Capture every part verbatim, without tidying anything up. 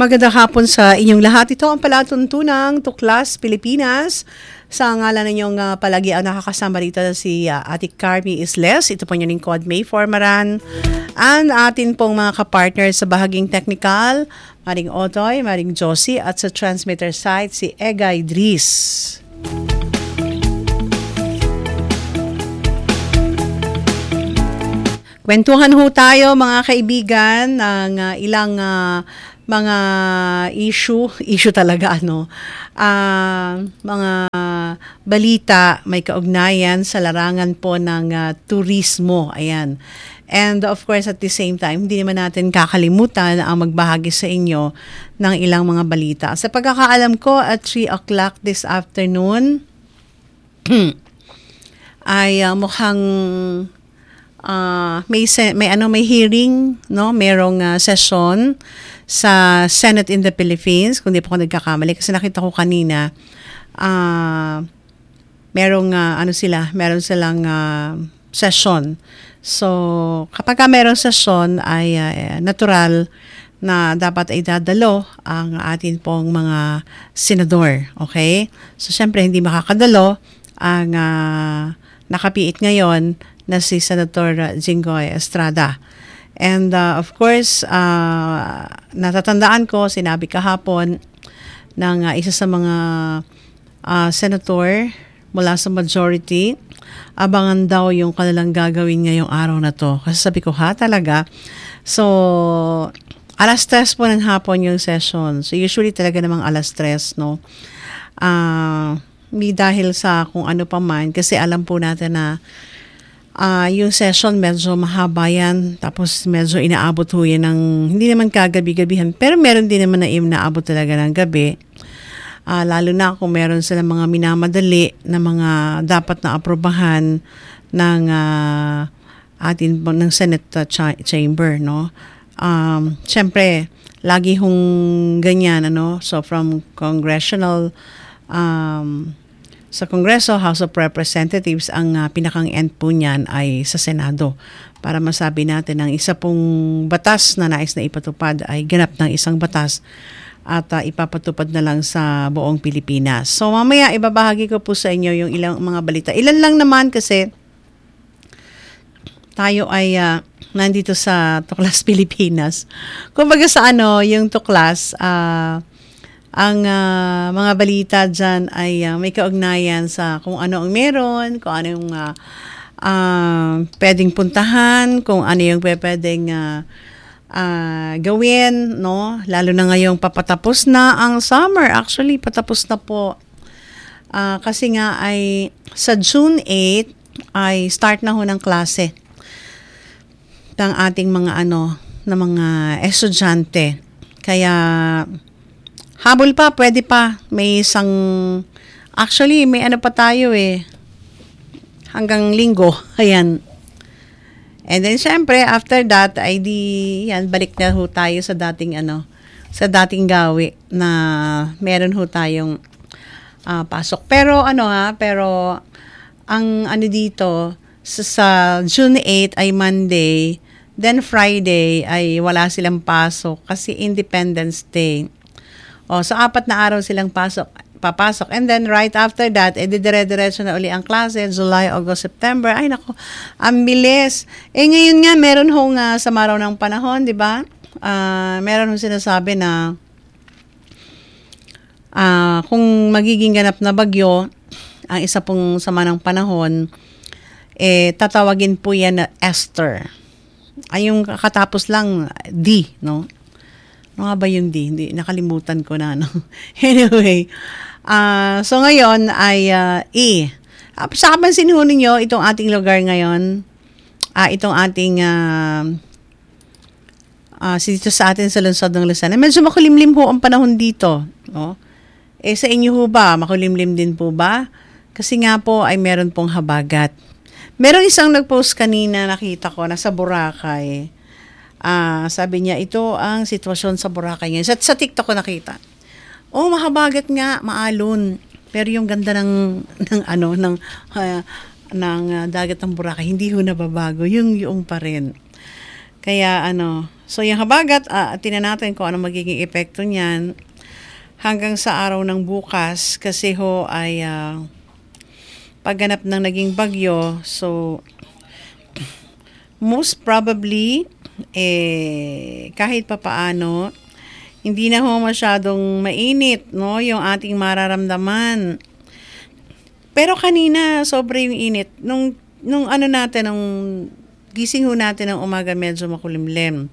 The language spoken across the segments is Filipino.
Magandang hapon sa inyong lahat. Ito ang palatuntunang Tuklas Pilipinas. Sa ngalan ninyong uh, palagi ang nakakasama rito si uh, Ate Carmi Isles. Ito po yung lingkod May Formaran. And atin pong mga kapartner sa bahaging technical, Maring Otoy, Maring Josie, at sa transmitter site si Egay Dris. Kwentuhan ho tayo mga kaibigan ng uh, ilang uh, mga issue, issue talaga ano, uh, mga balita may kaugnayan sa larangan po ng uh, turismo. Ayan. And of course at the same time, hindi naman natin kakalimutan ang magbahagi sa inyo ng ilang mga balita. Sa pagkakaalam ko at three o'clock this afternoon, ay uh, mukhang uh, may, may, ano, may hearing, no? Merong uh, session sa Senate in the Philippines, kung di po ako nagkakamali, kasi nakita ko kanina, uh, merong, uh, ano sila, meron silang uh, session. So, kapag ka merong session, ay uh, natural na dapat ay dadalo ang atin pong mga senador. Okay? So, syempre, hindi makakadalo ang uh, nakapiit ngayon na si Senator Jinggoy Estrada. And uh, of course, uh, natatandaan ko, sinabi kahapon ng uh, isa sa mga uh, senator mula sa majority, abangan daw yung kanilang gagawin ngayong araw na to. Kasi sabi ko, ha, talaga? So, alas tres po ng hapon yung session. So, usually talaga namang alas tres, no? Uh, hindi dahil sa kung ano pa man, kasi alam po natin na Uh, yung session medyo mahaba yan, tapos medyo inaabot ho yan ng, hindi naman kagabi-gabihan, pero meron din naman na inaabot talaga ng gabi. Uh, lalo na kung meron silang mga minamadali na mga dapat na aprobahan ng uh, atin ng Senate uh, cha- chamber, no? Um, Siyempre, lagi hong ganyan, ano? So from congressional um sa Kongreso, House of Representatives, ang uh, pinakang end po niyan ay sa Senado. Para masabi natin ang isa pong batas na nais na ipatupad ay ganap ng isang batas at uh, ipapatupad na lang sa buong Pilipinas. So mamaya ibabahagi ko po sa inyo yung ilang mga balita. Ilan lang naman kasi tayo ay uh, nandito sa Tuklas Pilipinas. Kumbaga sa ano, yung Tuklas, ah, uh, ang uh, mga balita dyan ay uh, may kaugnayan sa kung ano ang meron, kung ano yung uh, uh, pwedeng puntahan, kung ano yung pwedeng uh, uh, gawin, no? Lalo na ngayong papatapos na ang summer. Actually, patapos na po. Uh, kasi nga ay sa June eighth ay start na ho ng klase ng ating mga ano, na mga estudyante. Kaya habol pa, pwede pa. May isang, actually, may ano pa tayo eh. Hanggang linggo. Ayan. And then, syempre, after that, ay di, yan, balik na ho tayo sa dating, ano, sa dating gawi na meron ho tayong uh, pasok. Pero, ano ha, pero, ang ano dito, sa, sa June eighth ay Monday, then Friday ay wala silang pasok kasi Independence Day. O, so apat na araw silang pasok, papasok. And then right after that, edi dire-diretso na uli ang klase, July, August, September. Ay nako, ang bilis. Eh ngayon nga, meron hong uh, sa maraw ng panahon, di ba? Uh, meron hong sinasabi na uh, kung magiging ganap na bagyo, ang isa pong sama ng panahon, eh tatawagin po yan na Esther. Ay yung katapos lang, D, no? Ano nga ba yung D? Hindi, nakalimutan ko na, no? Anyway, uh, so ngayon ay uh, E. Uh, sa kapansin ho ninyo, itong ating lugar ngayon, uh, itong ating uh, uh, dito sa atin sa lungsod ng Luzon, medyo makulimlim ho ang panahon dito. No? Eh sa inyo ho ba, makulimlim din po ba? Kasi nga po ay meron pong habagat. Meron isang nag-post kanina, nakita ko, nasa Boracay. Uh, sabi niya, ito ang sitwasyon sa Boracay ngayon. Sa, sa TikTok ko nakita. Oh, mahabagat nga, maalon. Pero yung ganda ng, ng ano, ng, uh, ng uh, dagat ng Boracay, hindi ho nababago. Yung yung pa rin. Kaya ano, So, yung habagat, uh, tinan natin kung ano magiging epekto niyan hanggang sa araw ng bukas kasi ho ay uh, pagganap ng naging bagyo. So, most probably, eh, kahit papaano, hindi na ho masyadong mainit, no, yung ating mararamdaman. Pero kanina, sobra yung init. Nung, nung ano natin, nung gising ho natin ng umaga, medyo makulimlim.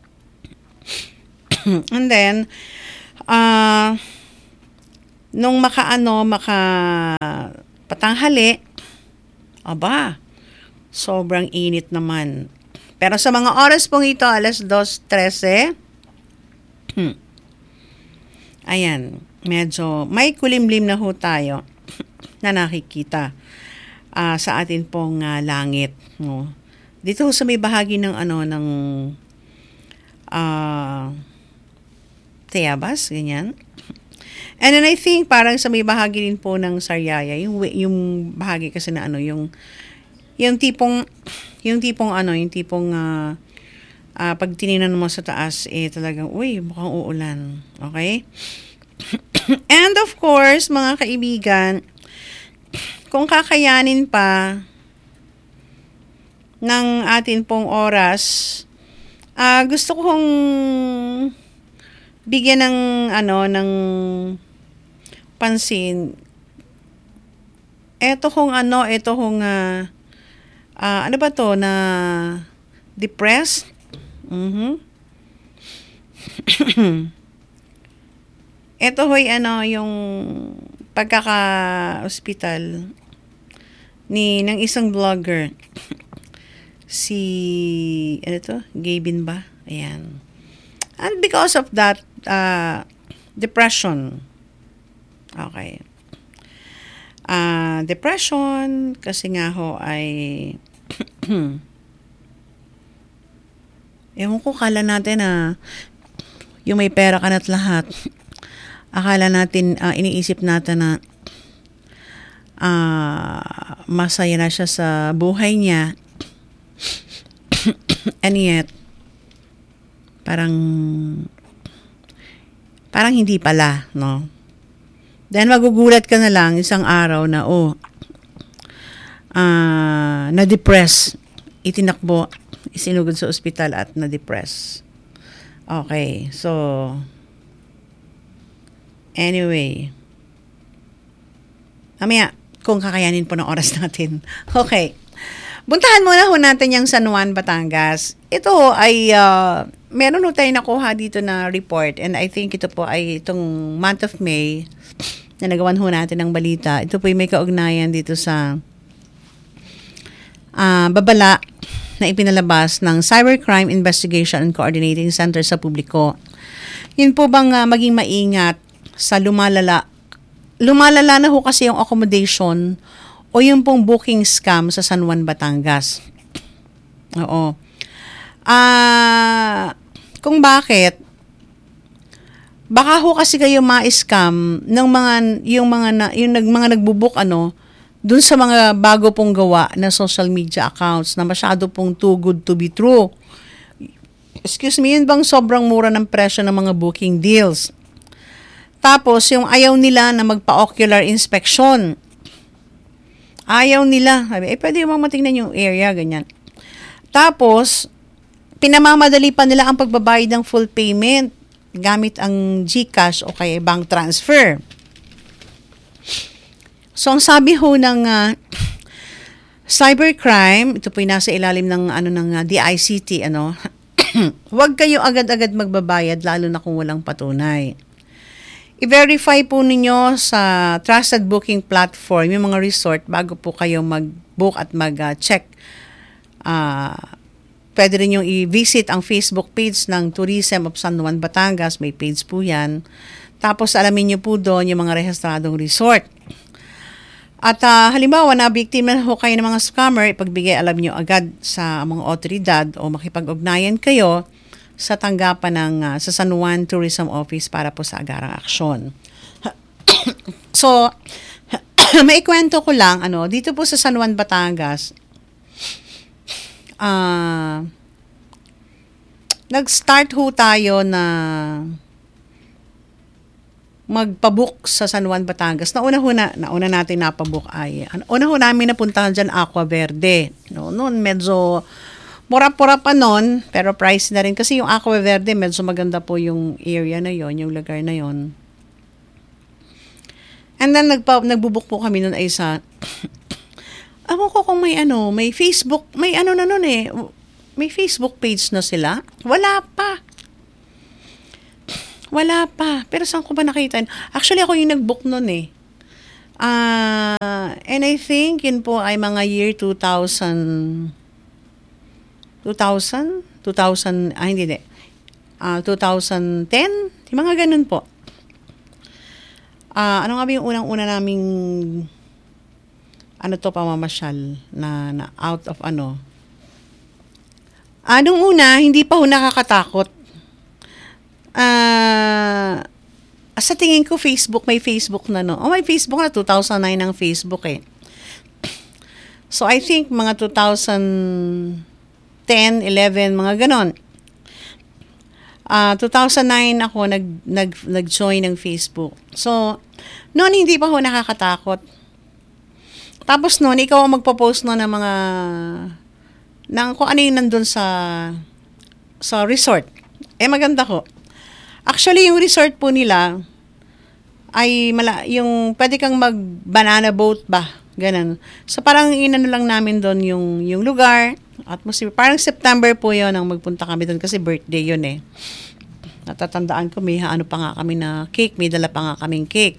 And then, uh, nung makaano, maka patanghali, aba, sobrang init naman. Pero sa mga oras pong ito, alas dos trese, hmm, ayan, medyo may kulimlim na ho tayo na nakikita uh, sa atin pong uh, langit. No? Dito sa may bahagi ng ano, ng uh, Tayabas, ganyan. And then I think parang sa may bahagi din po ng Sariaya, yung, yung bahagi kasi na ano, yung yung tipong yung tipong ano, yung tipong uh, uh, pag tinignan mo sa taas eh talagang uy, mukhang uulan. Okay? And of course, mga kaibigan, kung kakayanin pa ng atin pong oras, uh, gusto kong bigyan ng ano ng pansin. Ito kung ano, ito kung uh, uh, ano ba to na depressed? Mhm. Ito hoy ano yung pagkaka-hospital ni ng isang vlogger. Si ano to? Gavin ba? Ayan. And because of that uh, depression. Okay. Uh, depression kasi nga ho ay ewan ko, kala natin na uh, yung may pera ka na't lahat. Akala natin, uh, iniisip natin na uh, masaya na siya sa buhay niya. And yet, parang parang hindi pala, no? Then magugulat ka na lang isang araw na oh uh, na-depress, itinakbo, isinugod sa ospital at na-depress. Okay, so anyway, mamaya kung kakayanin po ng oras natin. Okay. Buntahan muna ho natin yung San Juan, Batangas. Ito ay, uh, meron ho tayo nakuha dito na report and I think ito po ay itong month of May na nagawan ho natin ng balita. Ito po ay may kaugnayan dito sa uh, babala na ipinalabas ng Cybercrime Investigation and Coordinating Center sa publiko. Yun po bang uh, maging maingat sa lumalala. Lumalala na ho kasi yung accommodation o yung pong booking scam sa San Juan, Batangas. Oo. Ah, uh, kung bakit, baka ho kasi kayo ma-scam ng mga yung mga na, yung nag, mga nagbo-book ano dun sa mga bago pong gawa na social media accounts na masyado pong too good to be true. Excuse me, yun bang sobrang mura ng presyo ng mga booking deals? Tapos, yung ayaw nila na magpa-ocular inspection. Ayaw nila. Sabi, eh, pwede yung matingnan yung area, ganyan. Tapos, pinamamadali pa nila ang pagbabayad ng full payment gamit ang GCash o kaya bank transfer. So, ang sabi ho ng uh, cybercrime, ito po yung nasa ilalim ng, ano, ng uh, D I C T, ano, huwag kayo agad-agad magbabayad lalo na kung walang patunay. I-verify po ninyo sa trusted booking platform yung mga resort bago po kayo mag-book at mag-check. Uh, pwede rin yung i-visit ang Facebook page ng Tourism of San Juan, Batangas. May page po yan. Tapos alamin nyo po doon yung mga rehistradong resort. At uh, halimbawa na biktima ho kayo ng mga scammer, ipagbigay alam nyo agad sa mga otoridad o makipag-ugnayan kayo sa tanggapan ng uh, sa San Juan Tourism Office para po sa agarang aksyon. So, maikwento ko lang, ano, dito po sa San Juan, Batangas, uh, nag-start ho tayo na magpabook sa San Juan, Batangas. Nauna ho na, nauna natin napabook ay, una ho namin napuntahan dyan, Aqua Verde. No, noon medyo mura-pura pa noon, pero price na rin. Kasi yung Aqua Verde, medyo maganda po yung area na yon, yung lugar na yon. And then, nagpa, nagbubuk po kami noon ay sa, ako ko kung may ano, may Facebook, may ano na noon eh, may Facebook page na sila. Wala pa. Wala pa. Pero saan ko ba nakita? Actually, ako yung nag-book nun eh. Uh, and I think yun po ay mga year two thousand, two thousand, two thousand, ah hindi, hindi. Uh, twenty ten, yung mga ganun po. Uh, ano nga ba yung unang-una naming ano to, pamamasyal na, na out of ano? Anong una, hindi pa ho nakakatakot. Ah, uh, sa tingin ko Facebook, may Facebook na no. Oh, may Facebook na, two thousand nine ang Facebook eh. So I think mga two thousand ten, eleven, mga ganon. Ah, uh, two thousand nine ako nag nag nag-join ng Facebook. So noon hindi pa ako nakakatakot. Tapos noon ikaw ang magpo-post no ng mga ng kung ano yung nandun sa sa resort. Eh maganda ko. Actually, yung resort po nila ay mala, yung pwede kang mag-banana boat ba? Ganun. So, parang inano lang namin doon yung, yung lugar. Atmosphere. Parang September po yun ang magpunta kami doon kasi birthday yun eh. Natatandaan ko, may ano pa nga kami na cake. May dala pa nga kaming cake.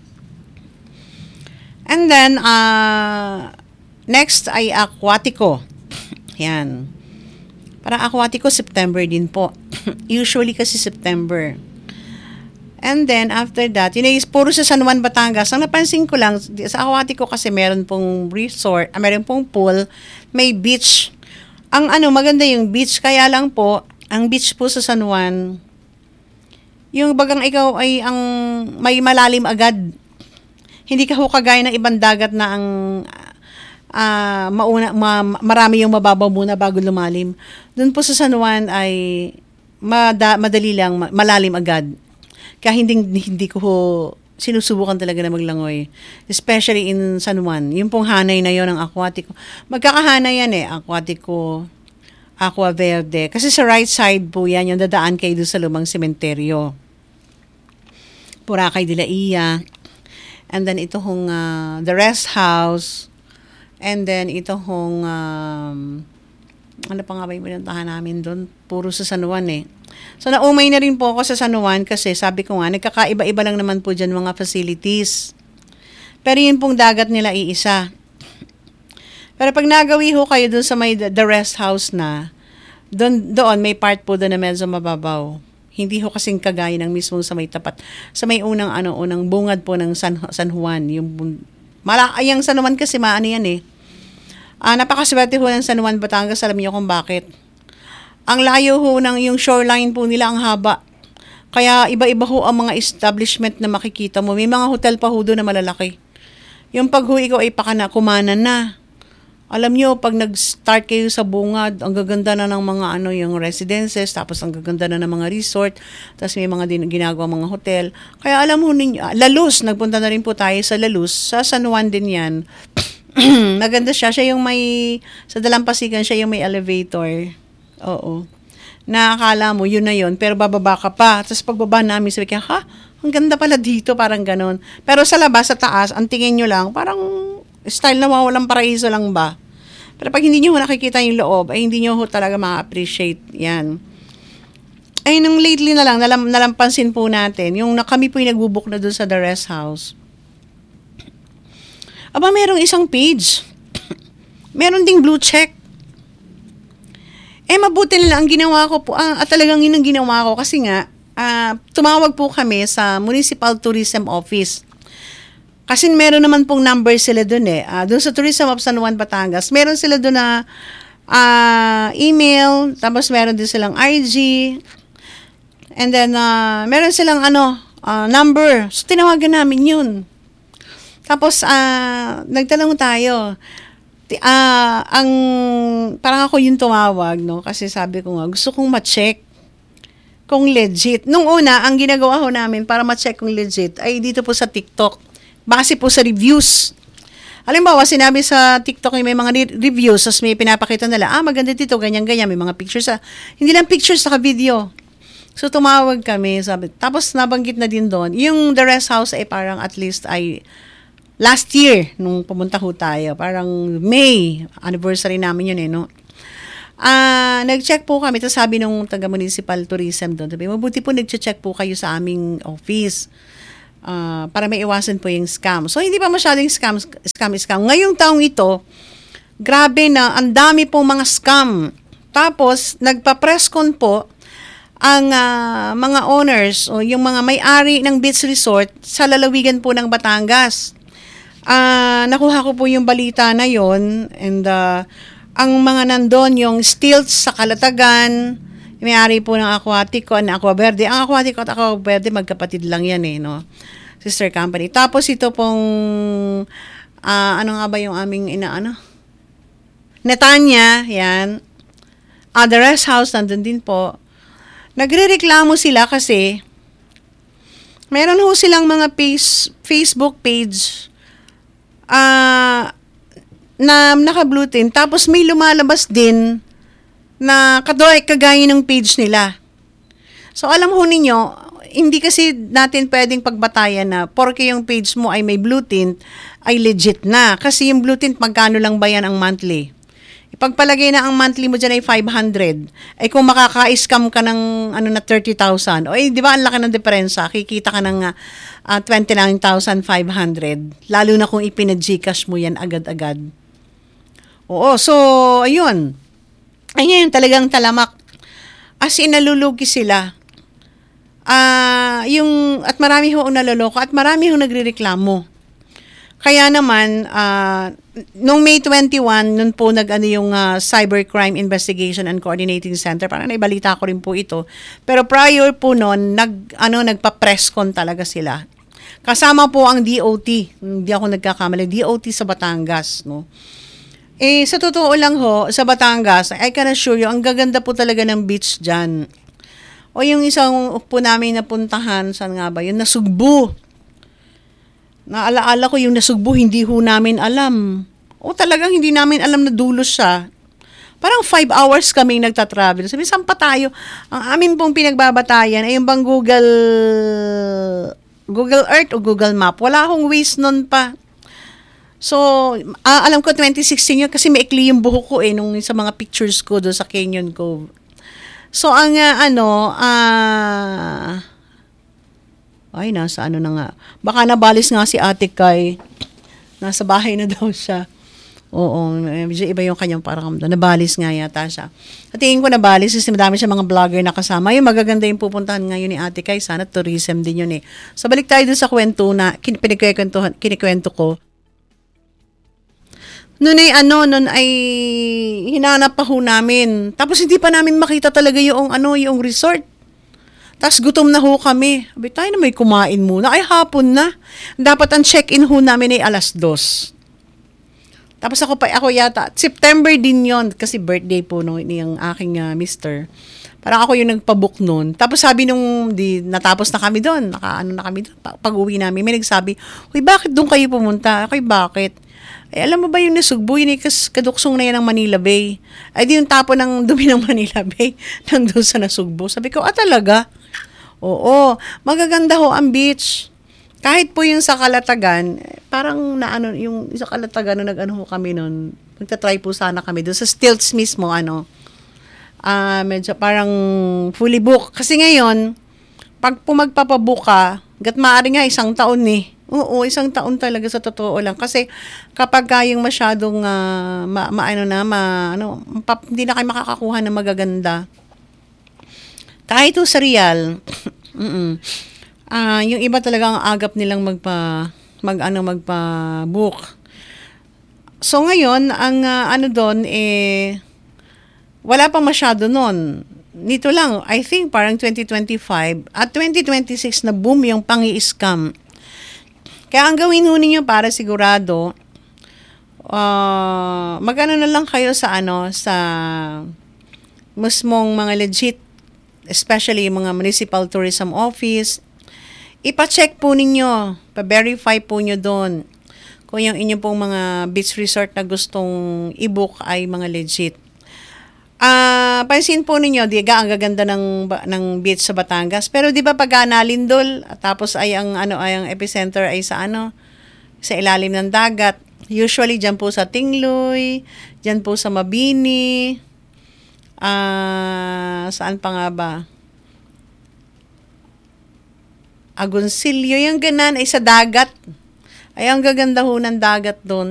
And then, uh, next ay Aquatico. Yan. Parang Aquatico, September din po. Usually kasi September. And then, after that, yun ay puro sa San Juan, Batangas. Ang napansin ko lang, sa Aquatico kasi meron pong resort, ah, meron pong pool, may beach. Ang ano, maganda yung beach. Kaya lang po, ang beach po sa San Juan, yung bagang ikaw ay ang may malalim agad. Hindi ka ho kagaya ng ibang dagat na ang Uh, mauna, ma, marami yung mababaw muna bago lumalim. Doon po sa San Juan ay mada, madali lang, malalim agad. Kaya hindi, hindi ko ho sinusubukan talaga na maglangoy. Especially in San Juan. Yung pong hanay na yon ng Aquatico. Magkakahanay yan eh. Aquatico, Aqua Verde. Kasi sa right side po yan, yung dadaan kayo doon sa lumang sementeryo. Boracay de la Iya. And then ito hong uh, the rest house. And then, ito hong, um, ano pa nga ba yung pinuntahan namin doon? Puro sa San Juan eh. So, naumay na rin po ako sa San Juan kasi sabi ko nga, nagkakaiba-iba lang naman po dyan mga facilities. Pero yun pong dagat nila iisa. Pero pag nagawi ho kayo doon sa may the rest house na, doon, doon may part po doon na medyo mababaw. Hindi ho kasing kagaya ng mismo sa may tapat. Sa may unang, ano, unang bungad po ng San, San Juan, yung Mala, yung San Juan kasi maano yan eh. Ah, napakaswerte ho ng San Juan, Batangas. Alam niyo kung bakit. Ang layo ho ng yung shoreline po nila, ang haba. Kaya iba-iba ho ang mga establishment na makikita mo. May mga hotel pa ho doon na malalaki. Yung pag ho ikaw ay pakana, kumanan na. Alam niyo, pag nag-start kayo sa bungad, ang gaganda na ng mga ano yung residences, tapos ang gaganda na ng mga resort, tapos may mga din, ginagawa mga hotel. Kaya alam mo ninyo, Laluz, nagpunta na rin po tayo sa Laluz, sa San Juan din yan. Maganda siya, siya yung may, sa Dalampasigan, siya yung may elevator. Oo. Nakakala mo, yun na yun, pero bababa ka pa. Tapos pagbaba namin, sabi kaya, ha? Ang ganda pala dito, parang ganon. Pero sa labas, sa taas, ang tingin nyo lang, parang style na wawalang paraiso lang ba? Pero pag hindi nyo nakikita yung loob, ay hindi nyo talaga ma-appreciate yan. Ay, nung lately na lang, nalam, nalampansin po natin, yung na, kami po yung nagbubuk na doon sa The Rest House. Aba, merong isang page. Meron ding blue check. Eh, mabuti nila ang ginawa ko po, ah, at talagang yun ang ginawa ko kasi nga, ah, tumawag po kami sa Municipal Tourism Office. Kasi meron naman pong number sila doon eh. Uh, doon sa Tourism of San Juan, Batangas, meron sila doon na uh, email, tapos meron din silang I G, and then uh, meron silang ano, uh, number. So, tinawagan namin yun. Tapos, uh, nagtanong tayo. Uh, ang, parang ako yung tumawag, no? Kasi sabi ko nga, gusto kong ma-check kung legit. Nung una, ang ginagawa ho namin para ma-check kung legit ay dito po sa TikTok. Base po sa reviews. Halimbawa, sinabi sa TikTok ay may mga re- reviews, tapos may pinapakita nila, ah, maganda dito, ganyan-ganyan, may mga pictures. Sa, hindi lang pictures, saka video. So, tumawag kami, sabi, tapos nabanggit na din doon, yung The Rest House ay parang at least ay last year, nung pumunta ho tayo, parang May, anniversary namin yun eh, no? Ah, uh, nag-check po kami, tapos sabi nung taga-municipal tourism doon, sabi, mabuti po nag-check po kayo sa aming office. Uh, para may iwasan po yung scam. So, hindi pa masyadong scam, scam, scam. Ngayong taong ito, grabe na, ang dami pong mga scam. Tapos, nagpa-press con po ang uh, mga owners o yung mga may-ari ng beach resort sa lalawigan po ng Batangas. Uh, nakuha ko po yung balita na yon and uh, ang mga nandun, yung stilts sa Kalatagan, may-ari po ng Aquatico and Aqua Verde. Ang Aquatico at Aqua Verde, magkapatid lang yan eh, no? Sister company. Tapos ito pong, uh, ano nga ba yung aming inaano? Netanya, yan. Uh, the Rest House, nandun din po. Nagre-reklamo sila kasi meron ho silang mga page, Facebook page uh, na naka-bluetin. Tapos may lumalabas din na kadoy, kagaya ng page nila. So, alam ho ninyo, hindi kasi natin pwedeng pagbatayan na porke yung page mo ay may blue tint, ay legit na. Kasi yung blue tint, magkano lang ba yan ang monthly? Ipagpalagay na ang monthly mo dyan ay five hundred. Ay kung makaka-scam ka ng ano na thirty thousand, o eh, di ba ang laki ng diferensya? Kikita ka ng uh, twenty-nine thousand five hundred. Lalo na kung ipinag-Gcash mo yan agad-agad. Oo, so, ayun. Ay ngayon talagang talamak. As in, nalulugi sila. Ah, uh, yung at marami ho naloloko at marami ho nagrereklamo. Kaya naman uh, nung May twenty-one nun po nag-ano yung uh, Cybercrime Investigation and Coordinating Center, parang naibalita ko rin po ito. Pero prior po noon nag ano nagpa-press con talaga sila. Kasama po ang D O T. Hindi ako nagkakamali, D O T sa Batangas, no. Eh sa totoo lang ho, sa Batangas, I can assure you ang gaganda po talaga ng beach diyan. O yung isang po namin napuntahan, saan nga ba? Yung Nasugbu. Naalaala ko yung Nasugbu, hindi ho namin alam. O talagang hindi namin alam na dulo siya. Parang five hours kami nagtatravel. Sabi, saan pa tayo? Ang amin pong pinagbabatayan ay yung bang Google, Google Earth o Google Map. Wala akong Waze nun pa. So, uh, alam ko twenty sixteen yun kasi maikli yung buhok ko eh nung sa mga pictures ko doon sa Canyon Cove. So, ang uh, ano, ah, uh, ay, nasa ano na nga. Baka nabalis nga si Ate Kai. Nasa bahay na daw siya. Oo, medyo iba yung kanyang parang nabalis nga yata siya. At tingin ko nabalis kasi madami siya mga vlogger na kasama. Yung magaganda yung pupuntahan ngayon ni Ate Kai. Sana tourism din yun eh. So, balik tayo dun sa kwento na kinikwento, kinikwento ko. Noon ay ano, noon ay hinanap pa ho namin. Tapos hindi pa namin makita talaga yung ano, yung resort. Tapos gutom na ho kami. Sabi tayo na may kumain muna. Ay hapon na. Dapat ang check-in ho namin ay alas dos. Tapos ako pa, ako yata, September din yon kasi birthday po no, niyang aking uh, mister. Parang ako yung nagpabook noon. Tapos sabi nung, di, natapos na kami doon, naka, ano na kami doon, pag-uwi namin, may nagsabi, huy, bakit doon kayo pumunta? Okay, bakit? Eh, alam mo ba yung Nasugbu, yun eh, kaduksong na yan ng Manila Bay. Ay, di yung tapo ng dumi ng Manila Bay, nandun sa Nasugbu. Sabi ko, ah, talaga? Oo, magaganda ho ang beach. Kahit po yung sa Kalatagan, parang naano, yung sa Kalatagan, nung nag-ano ho kami nun, magta-try po sana kami doon sa Stilts mismo, ano, ah, uh, medyo parang fully book. Kasi ngayon, pag po magpapabook ka, gat maaari nga isang taon eh. Oo, isang taon talaga sa totoo lang. Kasi kapag kayong masyadong uh, ma, ma, ano na, ma, ano, pap, hindi na kayo makakakuha ng magaganda. Kahit sa Real, uh, yung iba talaga ang agap nilang magpa, mag, ano, magpa-book. So ngayon, ang uh, ano doon, eh, wala pa masyado nun. Nito lang, I think parang twenty twenty-five at twenty twenty-six na boom yung pangi-scam. Kaya ang gawin ho ninyo para sigurado, uh, mag-ano na lang kayo sa ano, sa mismong mga legit especially yung mga municipal tourism office, ipa-check po ninyo, pa-verify po nyo doon kung yung inyong pong mga beach resort na gustong i-book ay mga legit. Ah, pansin po ninyo, diga ang gaganda ng ba- ng beach sa Batangas. Pero 'di ba pag nalindol at tapos ay ang ano ay ang epicenter ay sa ano sa ilalim ng dagat. Usually diyan po sa Tingloy, diyan po sa Mabini. Ah, saan pa nga ba? Agoncillo, yung ganan ay sa dagat. Ay ang gaganda ho ng dagat doon.